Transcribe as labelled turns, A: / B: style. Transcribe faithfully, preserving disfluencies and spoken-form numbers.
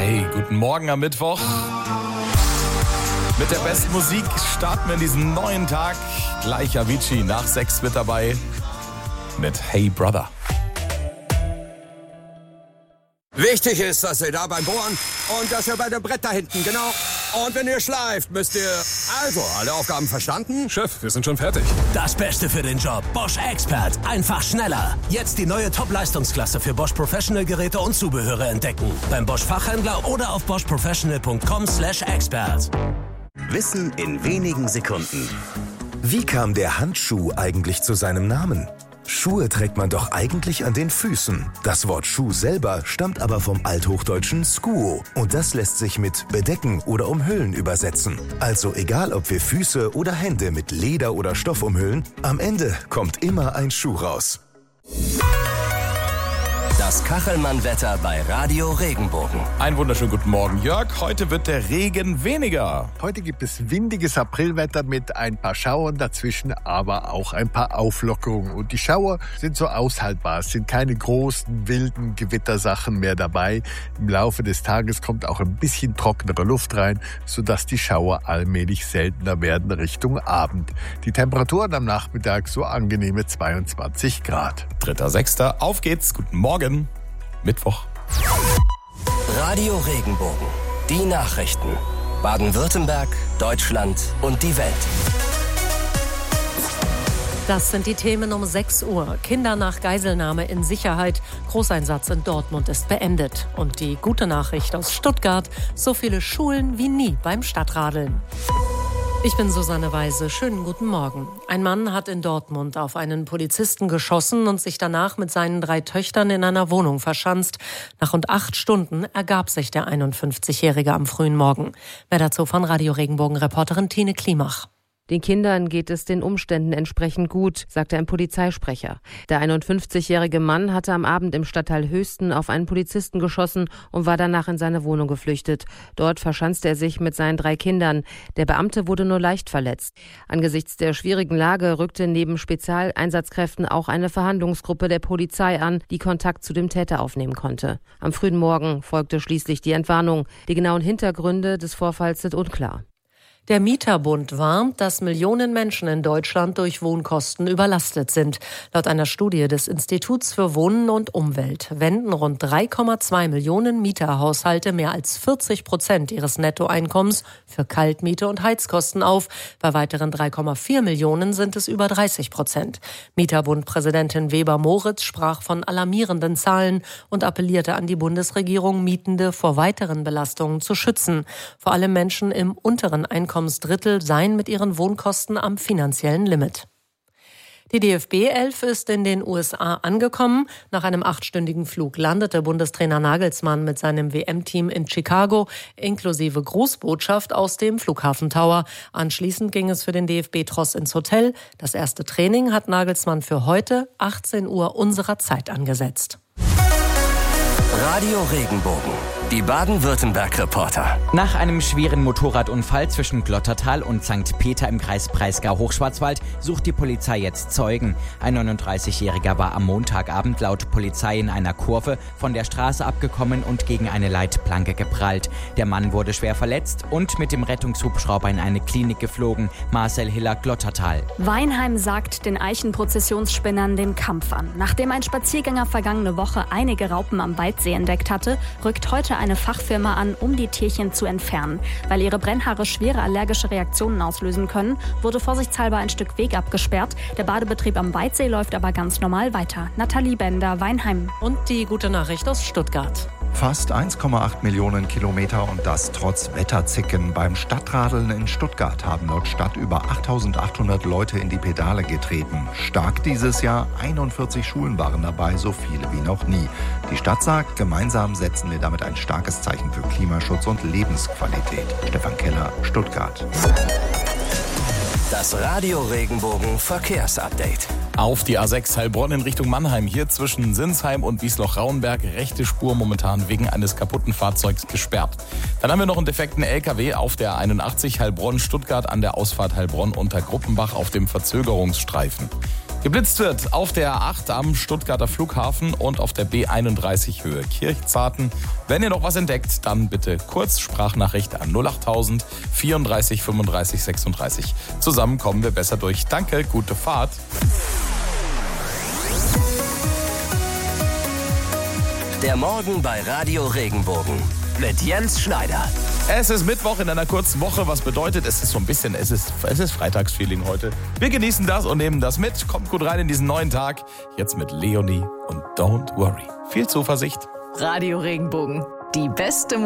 A: Hey, guten Morgen am Mittwoch. Mit der besten Musik starten wir in diesen neuen Tag. Gleich Avicii nach sechs mit dabei mit Hey Brother.
B: Wichtig ist, dass ihr da beim Bohren und dass ihr bei dem Brett da hinten, genau. Und wenn ihr schleift, müsst ihr... Also, alle Aufgaben verstanden?
C: Chef, wir sind schon fertig.
D: Das Beste für den Job. Bosch Expert. Einfach schneller. Jetzt die neue Top-Leistungsklasse für Bosch Professional Geräte und Zubehöre entdecken. Beim Bosch Fachhändler oder auf bosch professional punkt com slash expert.
E: Wissen in wenigen Sekunden. Wie kam der Handschuh eigentlich zu seinem Namen? Schuhe trägt man doch eigentlich an den Füßen. Das Wort Schuh selber stammt aber vom althochdeutschen Skuo und das lässt sich mit bedecken oder umhüllen übersetzen. Also egal, ob wir Füße oder Hände mit Leder oder Stoff umhüllen, am Ende kommt immer ein Schuh raus.
D: Das Kachelmann-Wetter bei Radio Regenbogen.
A: Einen wunderschönen guten Morgen, Jörg. Heute wird der Regen weniger.
F: Heute gibt es windiges Aprilwetter mit ein paar Schauern dazwischen, aber auch ein paar Auflockerungen. Und die Schauer sind so aushaltbar. Es sind keine großen, wilden Gewittersachen mehr dabei. Im Laufe des Tages kommt auch ein bisschen trockenere Luft rein, sodass die Schauer allmählich seltener werden Richtung Abend. Die Temperaturen am Nachmittag so angenehme zweiundzwanzig Grad.
A: dritter sechster Auf geht's. Guten Morgen. Mittwoch.
D: Radio Regenbogen. Die Nachrichten. Baden-Württemberg, Deutschland und die Welt.
G: Das sind die Themen um sechs Uhr. Kinder nach Geiselnahme in Sicherheit. Großeinsatz in Dortmund ist beendet. Und die gute Nachricht aus Stuttgart. So viele Schulen wie nie beim Stadtradeln. Ich bin Susanne Weise. Schönen guten Morgen. Ein Mann hat in Dortmund auf einen Polizisten geschossen und sich danach mit seinen drei Töchtern in einer Wohnung verschanzt. Nach rund acht Stunden ergab sich der einundfünfzigjährige am frühen Morgen. Mehr dazu von Radio Regenbogen-Reporterin Tine Klimach.
H: Den Kindern geht es den Umständen entsprechend gut, sagte ein Polizeisprecher. Der einundfünfzigjährige Mann hatte am Abend im Stadtteil Höchsten auf einen Polizisten geschossen und war danach in seine Wohnung geflüchtet. Dort verschanzte er sich mit seinen drei Kindern. Der Beamte wurde nur leicht verletzt. Angesichts der schwierigen Lage rückte neben Spezialeinsatzkräften auch eine Verhandlungsgruppe der Polizei an, die Kontakt zu dem Täter aufnehmen konnte. Am frühen Morgen folgte schließlich die Entwarnung. Die genauen Hintergründe des Vorfalls sind unklar.
G: Der Mieterbund warnt, dass Millionen Menschen in Deutschland durch Wohnkosten überlastet sind. Laut einer Studie des Instituts für Wohnen und Umwelt wenden rund drei Komma zwei Millionen Mieterhaushalte mehr als vierzig Prozent ihres Nettoeinkommens für Kaltmiete und Heizkosten auf. Bei weiteren drei Komma vier Millionen sind es über dreißig Prozent. Mieterbund-Präsidentin Weber-Moritz sprach von alarmierenden Zahlen und appellierte an die Bundesregierung, Mietende vor weiteren Belastungen zu schützen. Vor allem Menschen im unteren Einkommensdrittel seien mit ihren Wohnkosten am finanziellen Limit. Die D F B elf ist in den U S A angekommen. Nach einem achtstündigen Flug landete Bundestrainer Nagelsmann mit seinem W M-Team in Chicago, inklusive Grußbotschaft aus dem Flughafen Tower. Anschließend ging es für den D F B-Tross ins Hotel. Das erste Training hat Nagelsmann für heute, achtzehn Uhr unserer Zeit, angesetzt.
D: Radio Regenbogen. Die Baden-Württemberg-Reporter.
I: Nach einem schweren Motorradunfall zwischen Glottertal und Sankt Peter im Kreis Breisgau-Hochschwarzwald sucht die Polizei jetzt Zeugen. Ein neununddreißigjähriger war am Montagabend laut Polizei in einer Kurve von der Straße abgekommen und gegen eine Leitplanke geprallt. Der Mann wurde schwer verletzt und mit dem Rettungshubschrauber in eine Klinik geflogen. Marcel Hiller, Glottertal.
J: Weinheim sagt den Eichenprozessionsspinnern den Kampf an. Nachdem ein Spaziergänger vergangene Woche einige Raupen am Weidsee entdeckt hatte, rückt heute eine Fachfirma an, um die Tierchen zu entfernen. Weil ihre Brennhaare schwere allergische Reaktionen auslösen können, wurde vorsichtshalber ein Stück Weg abgesperrt. Der Badebetrieb am Weidsee läuft aber ganz normal weiter. Nathalie Bender, Weinheim.
G: Und die gute Nachricht aus Stuttgart.
K: Fast eins Komma acht Millionen Kilometer und das trotz Wetterzicken. Beim Stadtradeln in Stuttgart haben laut Stadt über achttausendachthundert Leute in die Pedale getreten. Stark dieses Jahr, einundvierzig Schulen waren dabei, so viele wie noch nie. Die Stadt sagt, gemeinsam setzen wir damit ein starkes Zeichen für Klimaschutz und Lebensqualität. Stefan Keller, Stuttgart.
D: Das Radio Regenbogen Verkehrsupdate.
A: Auf die A sechs Heilbronn in Richtung Mannheim. Hier zwischen Sinsheim und Wiesloch-Rauenberg rechte Spur momentan wegen eines kaputten Fahrzeugs gesperrt. Dann haben wir noch einen defekten L K W auf der einundachtzig Heilbronn-Stuttgart an der Ausfahrt Heilbronn unter Gruppenbach auf dem Verzögerungsstreifen. Geblitzt wird auf der A acht am Stuttgarter Flughafen und auf der B einunddreißig Höhe Kirchzarten. Wenn ihr noch was entdeckt, dann bitte kurz Sprachnachricht an null achttausend vierunddreißig fünfunddreißig sechsunddreißig. Zusammen kommen wir besser durch. Danke, gute Fahrt.
C: Der Morgen bei Radio Regenbogen mit Jens Schneider.
A: Es ist Mittwoch in einer kurzen Woche, was bedeutet, es ist so ein bisschen, es ist, es ist Freitagsfeeling heute. Wir genießen das und nehmen das mit. Kommt gut rein in diesen neuen Tag. Jetzt mit Leonie und Don't Worry. Viel Zuversicht.
L: Radio Regenbogen, die beste Musik.